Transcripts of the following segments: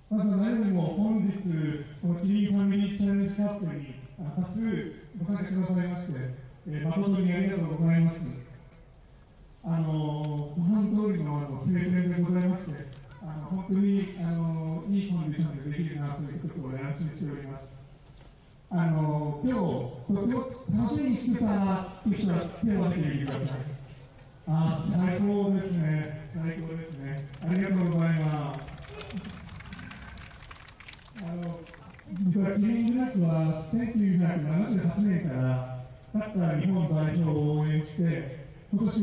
まず何よりも本日、このキリンファミリーチャレンジカップに多数ご参加くださいまして、誠にありがとうございます。ご覧通りの晴天でございまして、本当にいいコンディションでできるなということを安心しております。今日、とても楽しみにしてたなという人は手を挙げてみてください。最高ですね、最高ですね。ありがとうございます。実はキリングループは1978年からサッカー日本代表を応援して、今年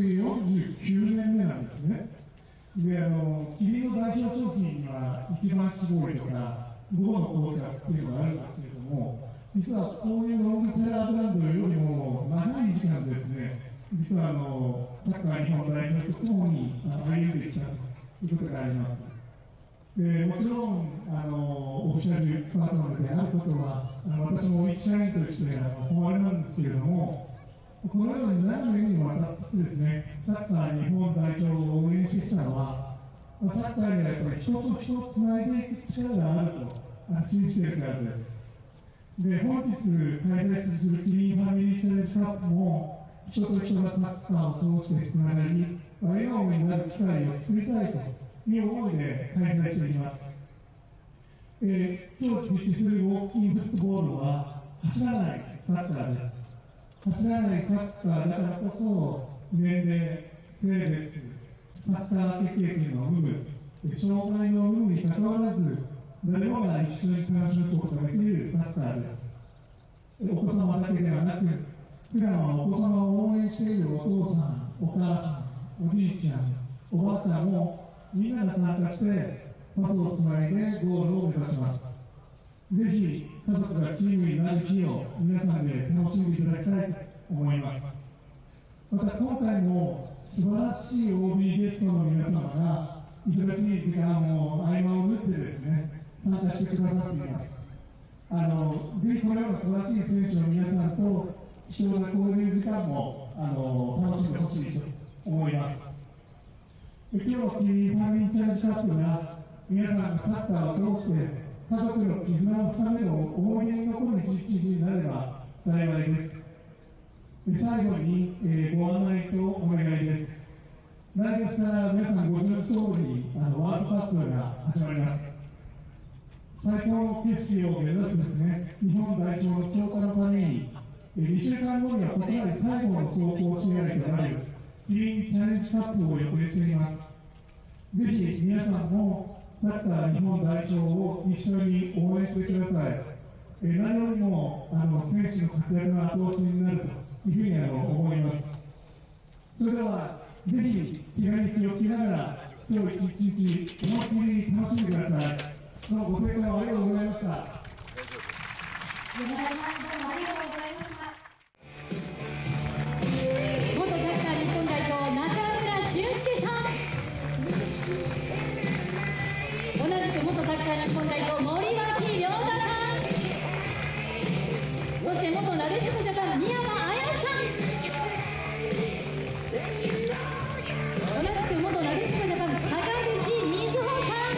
49年目なんですね。で、キリンの代表商品には一番搾りとか、午後の紅茶っていうのがあるんですけれども、実はこういうロングセラーブランドよりも長い時間ですね、実はサッカー日本代表とともに歩んできたということがあります。でもちろんオフィシャルパートナーであることは私も一社員として誉れなんですけれども、このように何年にもわたってですね、サッカー日本代表を応援してきたのは、サッカーにはやっぱり人と人をつないでいく力があると信じているからです。で、本日開催するキリンファミリーチャレンジカップも、人と人がサッカーを通してつながり、笑顔になる機会を作りたいという思いで開催しています。今日実施するウォーキングフットボールは走らないサッカーです。走らないサッカーだからこそ、年齢、性別、サッカー経験の有無、障害の有無にかかわらず、誰もが一緒に楽しむことができるサッカーです。お子様だけではなく、普段はお子様を応援しているお父さん、お母さん、おじいちゃん、おばあちゃんもみんなが参加してパスをつないでゴールを目指します。ぜひ家族がチームになる日を皆さんで楽しんでいただきたいと思います。また今回も素晴らしい OB ゲストの皆様が忙しい時間を合間を縫ってですね、参加してくださっています。ぜひこのような素晴らしい選手の皆さんと貴重な交流時間も楽しんでほしいと思います。今日のキリンファミリーチャレンジカップが皆さんがサッカーを通して家族の絆を深める思い出に残る一日になれば幸いです。最後に、ご案内とお願いです。来月から皆さんご存知の通りワールドカップが始まります。最高の景色を目指すですね、日本代表の強化のために、2週間後には国内最後の壮行試合となるキリンチャレンジカップを予定しています。ぜひ皆さんもサッカー日本代表を一緒に応援してください。何よりも選手の活躍が後押しになるというふうに思います。それではぜひ気軽に気をつけながら今日一日思いっきり楽しんでください。どうもご清聴ありがとうございました。 山田さん、どうもありがとうございました。元サッカー日本代表、中村俊輔さん。同じく元サッカー日本代表、森脇亮太さん。そして元なでしこジャパン、宮間綾さん。同じく元なでしこジャパン、坂口瑞穂さん。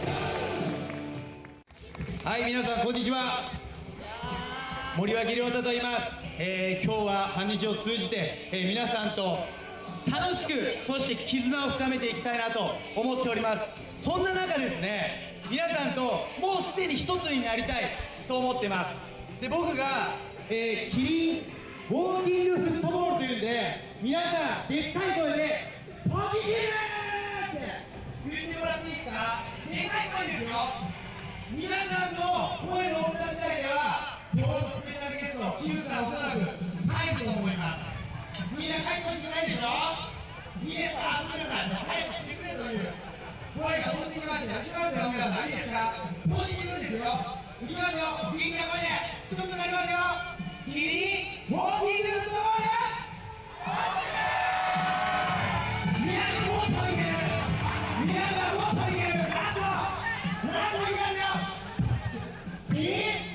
はい、皆さんこんにちは。森脇亮太と言います。今日は半日を通じて、皆さんと楽しく、そして絆を深めていきたいなと思っております。そんな中ですね、皆さんともうすでに一つになりたいと思ってます。で、僕が、キリンウォーキングフットボールというんで、皆さんでっかい声でポジティブって言ってもらっていいですか？でかい声ですよ。皆さんの声の大きさ次第では今日のスペシャルゲスト、シューさんおそらく入ると思います。みんな開口してないでしょ？いいですか？皆さん開口してくれという声が飛んできました。違うよ、皆さん。いいですか？ポジティブですよ。いきますよ。元気な声でちょっとなりますよ。キリンウォーキングフットボール。皆さんもっといける。皆さんもっといける。ラストいけるよ。キリン